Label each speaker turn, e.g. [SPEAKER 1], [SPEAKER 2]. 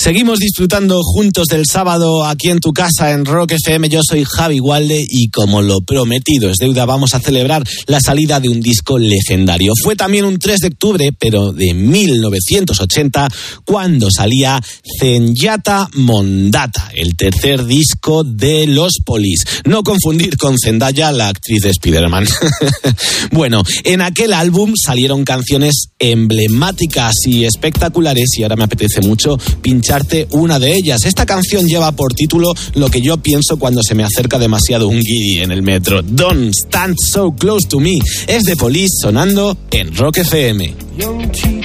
[SPEAKER 1] Seguimos disfrutando juntos del sábado aquí en tu casa en Rock FM. Yo soy Javi Walde y como lo prometido es deuda, vamos a celebrar la salida de un disco legendario. Fue también un 3 de octubre, pero de 1980, cuando salía Zenyatta Mondatta, el tercer disco de los Police. No confundir con Zendaya, la actriz de Spider-Man. Bueno, en aquel álbum salieron canciones emblemáticas y espectaculares y ahora me apetece mucho pincharte una de ellas. Esta canción lleva por título lo que yo pienso cuando se me acerca demasiado un guiri en el metro. Don't Stand So Close to Me. Es de Police sonando en Rock FM.